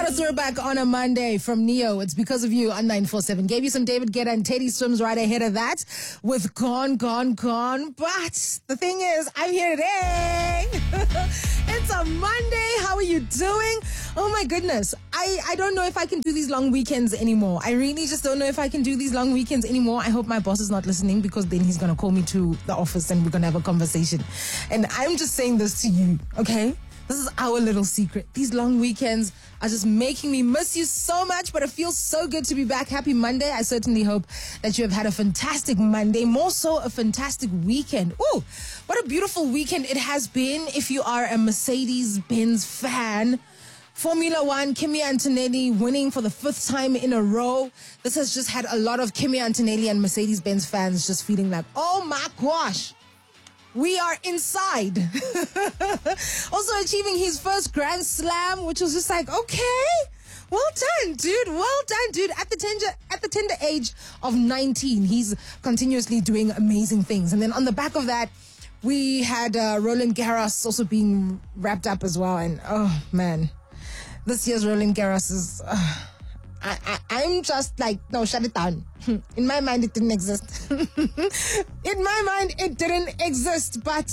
a throwback on a Monday from Neo. It's because of you on 947. Gave you some David Guetta and Teddy Swims right ahead of that with Gone, Gone, Gone. But the thing is, I'm here today. It's a Monday. How are you doing? Oh my goodness. I don't know if I can do these long weekends anymore. I really just don't know if I can do these long weekends anymore. I hope my boss is not listening, because then he's going to call me to the office and we're going to have a conversation. And I'm just saying this to you, okay? This is our little secret. These long weekends are just making me miss you so much, but it feels so good to be back. Happy Monday. I certainly hope that you have had a fantastic Monday, more so a fantastic weekend. Ooh, what a beautiful weekend it has been. If you are a Mercedes-Benz fan, Formula One, Kimi Antonelli winning for the 5th time in a row. This has just had a lot of Kimi Antonelli and Mercedes-Benz fans just feeling like, oh my gosh, we are inside. Also achieving his first Grand Slam, which was just like, okay, well done, dude. Well done, dude. At the tender age of 19, he's continuously doing amazing things. And then on the back of that, we had Roland Garros also being wrapped up as well. And oh man, this year's Roland Garros is... I'm just like, no, shut it down. In my mind, it didn't exist. In my mind, it didn't exist. But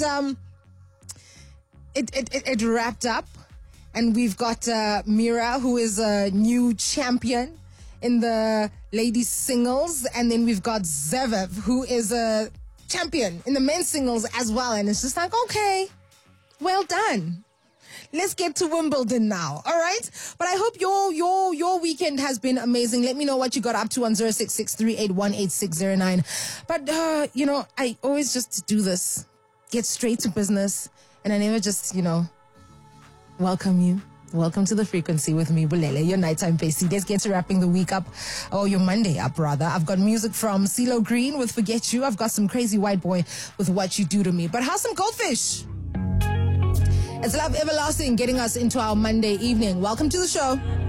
it wrapped up. And we've got Mira, who is a new champion in the ladies singles. And then we've got Zverev, who is a champion in the men's singles as well. And it's just like, okay, well done. Let's get to Wimbledon now, all right? But I hope your weekend has been amazing. Let me know what you got up to on 0663818609. But, I always just do this, get straight to business, and I never just, welcome you. Welcome to the frequency with me, Bulele, your nighttime pasty. Let's get to wrapping the week up, or your Monday up, rather. I've got music from CeeLo Green with Forget You. I've got some Crazy White Boy with What You Do To Me. But how's some Goldfish? It's Love Everlasting getting us into our Monday evening. Welcome to the show.